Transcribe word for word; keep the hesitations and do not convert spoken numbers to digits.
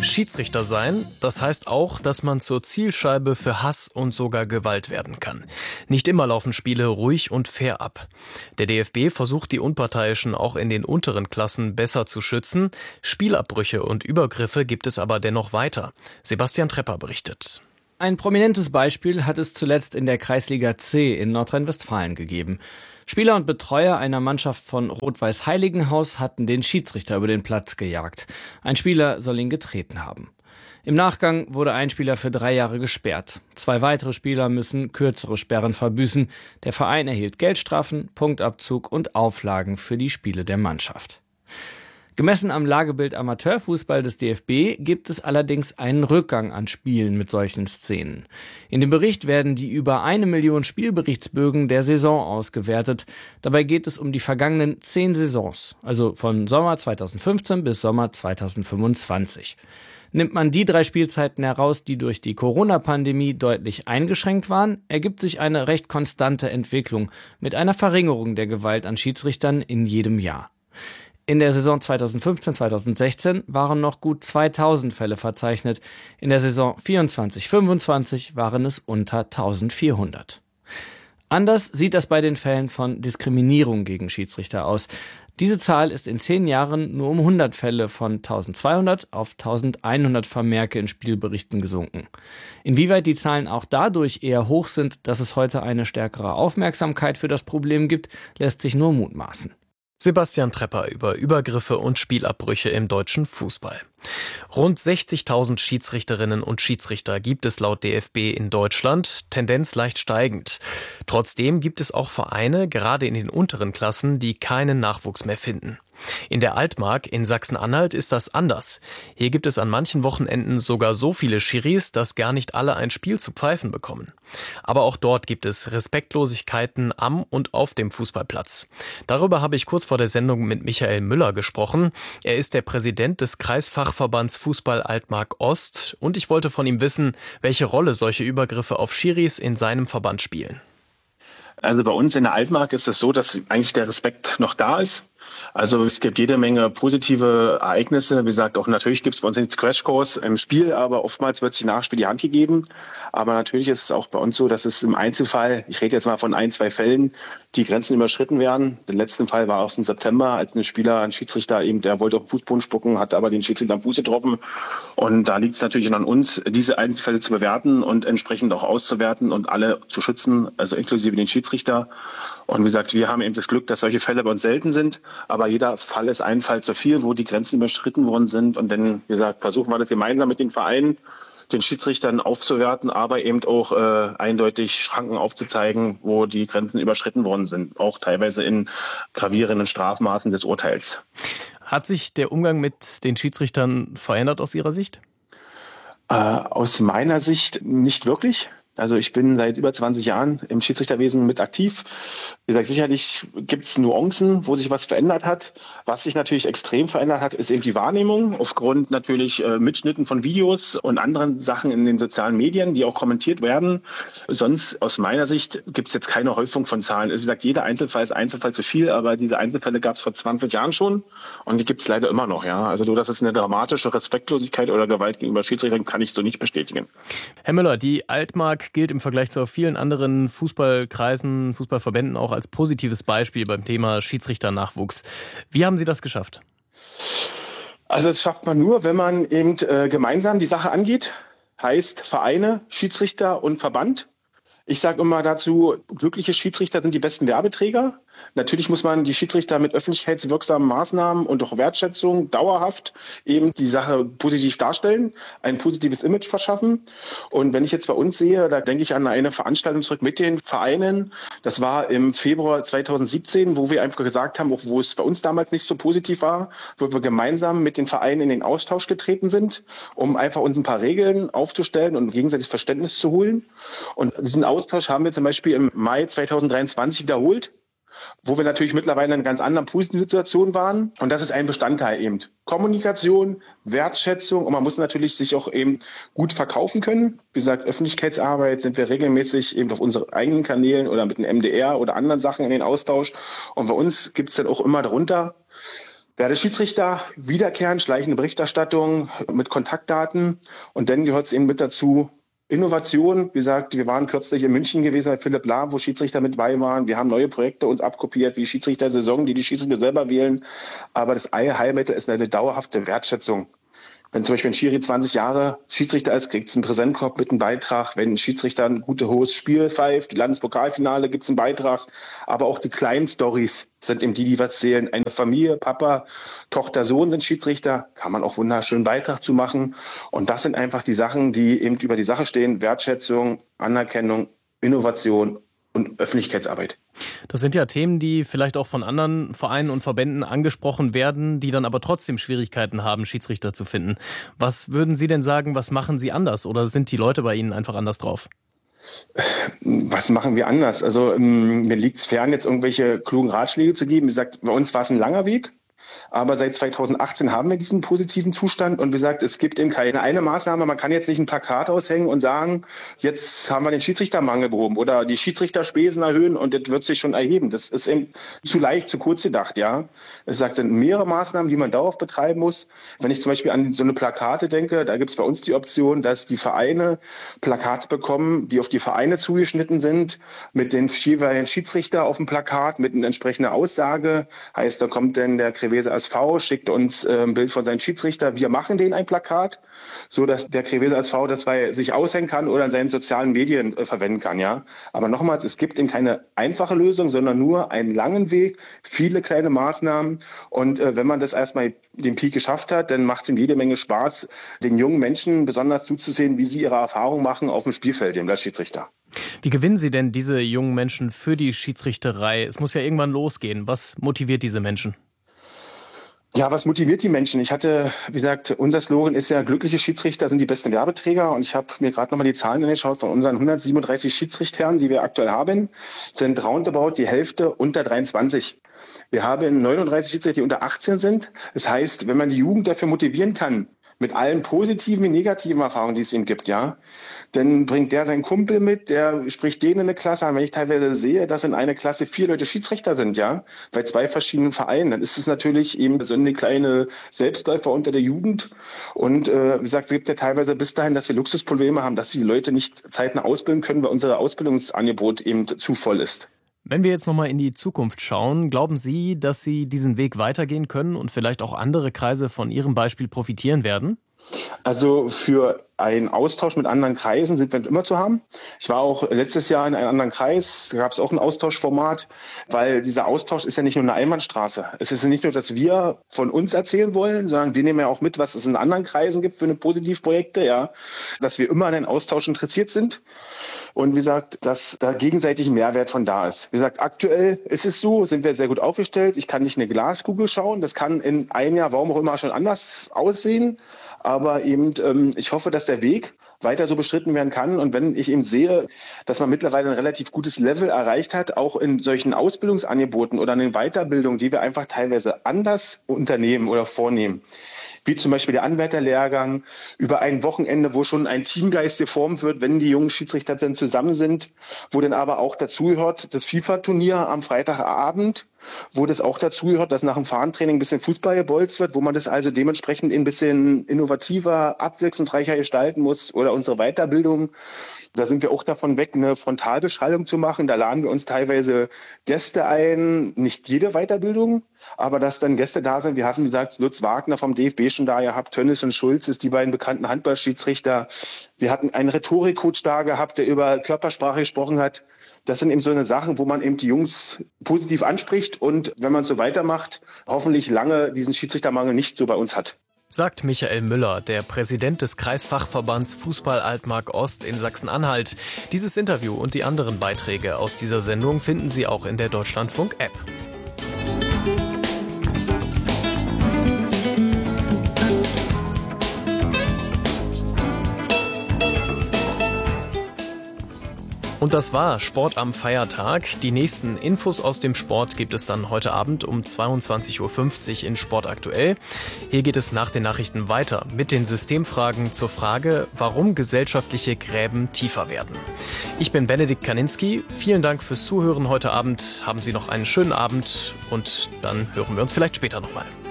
Schiedsrichter sein, das heißt auch, dass man zur Zielscheibe für Hass und sogar Gewalt werden kann. Nicht immer laufen Spiele ruhig und fair ab. Der D F B versucht, die Unparteiischen auch in den unteren Klassen besser zu schützen. Spielabbrüche und Übergriffe gibt es aber dennoch weiter. Sebastian Trepper berichtet. Ein prominentes Beispiel hat es zuletzt in der Kreisliga C in Nordrhein-Westfalen gegeben. Spieler und Betreuer einer Mannschaft von Rot-Weiß Heiligenhaus hatten den Schiedsrichter über den Platz gejagt. Ein Spieler soll ihn getreten haben. Im Nachgang wurde ein Spieler für drei Jahre gesperrt. Zwei weitere Spieler müssen kürzere Sperren verbüßen. Der Verein erhielt Geldstrafen, Punktabzug und Auflagen für die Spiele der Mannschaft. Gemessen am Lagebild Amateurfußball des D F B gibt es allerdings einen Rückgang an Spielen mit solchen Szenen. In dem Bericht werden die über eine Million Spielberichtsbögen der Saison ausgewertet. Dabei geht es um die vergangenen zehn Saisons, also von Sommer zweitausendfünfzehn bis Sommer zweitausendfünfundzwanzig. Nimmt man die drei Spielzeiten heraus, die durch die Corona-Pandemie deutlich eingeschränkt waren, ergibt sich eine recht konstante Entwicklung mit einer Verringerung der Gewalt an Schiedsrichtern in jedem Jahr. In der Saison zweitausendfünfzehn zweitausendsechzehn waren noch gut zweitausend Fälle verzeichnet. In der Saison vierundzwanzig fünfundzwanzig waren es unter eintausendvierhundert. Anders sieht das bei den Fällen von Diskriminierung gegen Schiedsrichter aus. Diese Zahl ist in zehn Jahren nur um hundert Fälle von eintausendzweihundert auf eintausendeinhundert Vermerke in Spielberichten gesunken. Inwieweit die Zahlen auch dadurch eher hoch sind, dass es heute eine stärkere Aufmerksamkeit für das Problem gibt, lässt sich nur mutmaßen. Sebastian Trepper über Übergriffe und Spielabbrüche im deutschen Fußball. Rund sechzigtausend Schiedsrichterinnen und Schiedsrichter gibt es laut D F B in Deutschland, Tendenz leicht steigend. Trotzdem gibt es auch Vereine, gerade in den unteren Klassen, die keinen Nachwuchs mehr finden. In der Altmark in Sachsen-Anhalt ist das anders. Hier gibt es an manchen Wochenenden sogar so viele Schiris, dass gar nicht alle ein Spiel zu pfeifen bekommen. Aber auch dort gibt es Respektlosigkeiten am und auf dem Fußballplatz. Darüber habe ich kurz vor der Sendung mit Michael Müller gesprochen. Er ist der Präsident des Kreisfachverbands Fußball Altmark Ost und ich wollte von ihm wissen, welche Rolle solche Übergriffe auf Schiris in seinem Verband spielen. Also bei uns in der Altmark ist es so, dass eigentlich der Respekt noch da ist. Also es gibt jede Menge positive Ereignisse. Wie gesagt, auch natürlich gibt es bei uns den Crashkurs im Spiel, aber oftmals wird sich Nachspiel die Hand gegeben. Aber natürlich ist es auch bei uns so, dass es im Einzelfall, ich rede jetzt mal von ein, zwei Fällen, die Grenzen überschritten werden. Der letzte Fall war auch im September, als ein Spieler, ein Schiedsrichter eben, der wollte auf den Fußboden spucken, hat aber den Schiedsrichter am Fuß getroffen. Und da liegt es natürlich an uns, diese Einzelfälle zu bewerten und entsprechend auch auszuwerten und alle zu schützen, also inklusive den Schiedsrichter. Und wie gesagt, wir haben eben das Glück, dass solche Fälle bei uns selten sind. Aber jeder Fall ist ein Fall zu viel, wo die Grenzen überschritten worden sind. Und dann, wie gesagt, versuchen wir das gemeinsam mit den Vereinen, den Schiedsrichtern aufzuwerten, aber eben auch äh, eindeutig Schranken aufzuzeigen, wo die Grenzen überschritten worden sind. Auch teilweise in gravierenden Strafmaßen des Urteils. Hat sich der Umgang mit den Schiedsrichtern verändert aus Ihrer Sicht? Äh, aus meiner Sicht nicht wirklich. Also ich bin seit über zwanzig Jahren im Schiedsrichterwesen mit aktiv. Wie gesagt, sicherlich gibt es Nuancen, wo sich was verändert hat. Was sich natürlich extrem verändert hat, ist eben die Wahrnehmung aufgrund natürlich äh, Mitschnitten von Videos und anderen Sachen in den sozialen Medien, die auch kommentiert werden. Sonst aus meiner Sicht gibt es jetzt keine Häufung von Zahlen. Also wie gesagt, jeder Einzelfall ist Einzelfall zu viel, aber diese Einzelfälle gab es vor zwanzig Jahren schon und die gibt es leider immer noch. Ja, also so, dass es eine dramatische Respektlosigkeit oder Gewalt gegenüber Schiedsrichtern kann ich so nicht bestätigen. Herr Müller, die Altmark gilt im Vergleich zu vielen anderen Fußballkreisen, Fußballverbänden auch als positives Beispiel beim Thema Schiedsrichternachwuchs. Wie haben Sie das geschafft? Also das schafft man nur, wenn man eben äh, gemeinsam die Sache angeht. Heißt Vereine, Schiedsrichter und Verband. Ich sage immer dazu, glückliche Schiedsrichter sind die besten Werbeträger. Natürlich muss man die Schiedsrichter mit öffentlichkeitswirksamen Maßnahmen und auch Wertschätzung dauerhaft eben die Sache positiv darstellen, ein positives Image verschaffen. Und wenn ich jetzt bei uns sehe, da denke ich an eine Veranstaltung zurück mit den Vereinen. Das war im Februar zweitausendsiebzehn, wo wir einfach gesagt haben, auch wo es bei uns damals nicht so positiv war, wo wir gemeinsam mit den Vereinen in den Austausch getreten sind, um einfach uns ein paar Regeln aufzustellen und gegenseitig Verständnis zu holen. Und diesen Austausch haben wir zum Beispiel im Mai zweitausenddreiundzwanzig wiederholt, wo wir natürlich mittlerweile in einer ganz anderen positiven Situation waren. Und das ist ein Bestandteil eben. Kommunikation, Wertschätzung und man muss natürlich sich auch eben gut verkaufen können. Wie gesagt, Öffentlichkeitsarbeit sind wir regelmäßig eben auf unseren eigenen Kanälen oder mit dem M D R oder anderen Sachen in den Austausch. Und bei uns gibt es dann auch immer darunter Werde Schiedsrichter, wiederkehrend, schleichende Berichterstattung mit Kontaktdaten. Und dann gehört es eben mit dazu, Innovation. Wie gesagt, wir waren kürzlich in München gewesen bei Philipp Lahm, wo Schiedsrichter mit bei waren. Wir haben neue Projekte uns abkopiert, wie Schiedsrichter-Saison, die die Schiedsrichter selber wählen. Aber das Allheilmittel ist eine dauerhafte Wertschätzung. Wenn zum Beispiel ein Schiri zwanzig Jahre Schiedsrichter ist, kriegt es einen Präsentkorb mit einem Beitrag. Wenn ein Schiedsrichter ein gutes hohes Spiel pfeift, die Landespokalfinale, gibt es einen Beitrag. Aber auch die kleinen Storys sind eben die, die was zählen. Eine Familie, Papa, Tochter, Sohn sind Schiedsrichter, kann man auch wunderschönen Beitrag zu machen. Und das sind einfach die Sachen, die eben über die Sache stehen. Wertschätzung, Anerkennung, Innovation und Öffentlichkeitsarbeit. Das sind ja Themen, die vielleicht auch von anderen Vereinen und Verbänden angesprochen werden, die dann aber trotzdem Schwierigkeiten haben, Schiedsrichter zu finden. Was würden Sie denn sagen, was machen Sie anders? Oder sind die Leute bei Ihnen einfach anders drauf? Was machen wir anders? Also mir liegt es fern, jetzt irgendwelche klugen Ratschläge zu geben. Wie gesagt, bei uns war es ein langer Weg. Aber seit zweitausendachtzehn haben wir diesen positiven Zustand und wie gesagt, es gibt eben keine eine Maßnahme. Man kann jetzt nicht ein Plakat aushängen und sagen, jetzt haben wir den Schiedsrichtermangel behoben oder die Schiedsrichterspesen erhöhen und das wird sich schon erheben. Das ist eben zu leicht, zu kurz gedacht, ja. Es sagt, sind mehrere Maßnahmen, die man darauf betreiben muss. Wenn ich zum Beispiel an so eine Plakate denke, da gibt es bei uns die Option, dass die Vereine Plakate bekommen, die auf die Vereine zugeschnitten sind, mit den jeweiligen Schiedsrichter auf dem Plakat, mit einer entsprechenden Aussage. Heißt, da kommt dann der Krevese S V, schickt uns äh, ein Bild von seinem Schiedsrichter. Wir machen denen ein Plakat, so dass der Krevese S V das bei sich aushängen kann oder in seinen sozialen Medien äh, verwenden kann. Ja. Aber nochmals, es gibt eben keine einfache Lösung, sondern nur einen langen Weg, viele kleine Maßnahmen. Und äh, wenn man das erstmal den Peak geschafft hat, dann macht es ihm jede Menge Spaß, den jungen Menschen besonders zuzusehen, wie sie ihre Erfahrung machen auf dem Spielfeld, dem Schiedsrichter. Wie gewinnen Sie denn diese jungen Menschen für die Schiedsrichterei? Es muss ja irgendwann losgehen. Was motiviert diese Menschen? Ja, was motiviert die Menschen? Ich hatte, wie gesagt, unser Slogan ist ja, glückliche Schiedsrichter sind die besten Werbeträger. Und ich habe mir gerade nochmal die Zahlen angeschaut von unseren hundertsiebenunddreißig Schiedsrichtern, die wir aktuell haben, sind roundabout die Hälfte unter dreiundzwanzig. Wir haben neununddreißig Schiedsrichter, die unter achtzehn sind. Das heißt, wenn man die Jugend dafür motivieren kann, mit allen positiven wie negativen Erfahrungen, die es ihm gibt, ja, dann bringt der seinen Kumpel mit, der spricht den in eine Klasse an. Wenn ich teilweise sehe, dass in einer Klasse vier Leute Schiedsrichter sind, ja, bei zwei verschiedenen Vereinen, dann ist es natürlich eben so eine kleine Selbstläufer unter der Jugend. Und äh, wie gesagt, es gibt ja teilweise bis dahin, dass wir Luxusprobleme haben, dass wir die Leute nicht zeitnah ausbilden können, weil unser Ausbildungsangebot eben zu voll ist. Wenn wir jetzt nochmal in die Zukunft schauen, glauben Sie, dass Sie diesen Weg weitergehen können und vielleicht auch andere Kreise von Ihrem Beispiel profitieren werden? Also für einen Austausch mit anderen Kreisen sind wir immer zu haben. Ich war auch letztes Jahr in einem anderen Kreis, da gab es auch ein Austauschformat, weil dieser Austausch ist ja nicht nur eine Einbahnstraße. Es ist nicht nur, dass wir von uns erzählen wollen, sondern wir nehmen ja auch mit, was es in anderen Kreisen gibt für eine Positivprojekte, ja, dass wir immer an den Austausch interessiert sind. Und wie gesagt, dass da gegenseitig ein Mehrwert von da ist. Wie gesagt, aktuell ist es so, sind wir sehr gut aufgestellt. Ich kann nicht in eine Glaskugel schauen. Das kann in einem Jahr, warum auch immer, schon anders aussehen. Aber eben, ähm, ich hoffe, dass der Weg weiter so beschritten werden kann. Und wenn ich eben sehe, dass man mittlerweile ein relativ gutes Level erreicht hat, auch in solchen Ausbildungsangeboten oder in den Weiterbildungen, die wir einfach teilweise anders unternehmen oder vornehmen, wie zum Beispiel der Anwärterlehrgang über ein Wochenende, wo schon ein Teamgeist geformt wird, wenn die jungen Schiedsrichter dann zusammen sind, wo dann aber auch dazugehört das FIFA-Turnier am Freitagabend, wo das auch dazugehört, dass nach dem Fahrentraining ein bisschen Fußball gebolzt wird, wo man das also dementsprechend ein bisschen innovativer, abwechslungsreicher gestalten muss oder unsere Weiterbildung. Da sind wir auch davon weg, eine Frontalbeschallung zu machen. Da laden wir uns teilweise Gäste ein, nicht jede Weiterbildung, aber dass dann Gäste da sind. Wir hatten, wie gesagt, Lutz Wagner vom D F B schon da gehabt, Tönnies und Schulz ist die beiden bekannten Handballschiedsrichter. Wir hatten einen Rhetorikcoach da gehabt, der über Körpersprache gesprochen hat. Das sind eben so eine Sachen, wo man eben die Jungs positiv anspricht und wenn man so weitermacht, hoffentlich lange diesen Schiedsrichtermangel nicht so bei uns hat. Sagt Michael Müller, der Präsident des Kreisfachverbands Fußball Altmark Ost in Sachsen-Anhalt. Dieses Interview und die anderen Beiträge aus dieser Sendung finden Sie auch in der Deutschlandfunk-App. Und das war Sport am Feiertag. Die nächsten Infos aus dem Sport gibt es dann heute Abend um zweiundzwanzig Uhr fünfzig in Sport aktuell. Hier geht es nach den Nachrichten weiter mit den Systemfragen zur Frage, warum gesellschaftliche Gräben tiefer werden. Ich bin Benedikt Kaninski. Vielen Dank fürs Zuhören heute Abend. Haben Sie noch einen schönen Abend und dann hören wir uns vielleicht später nochmal.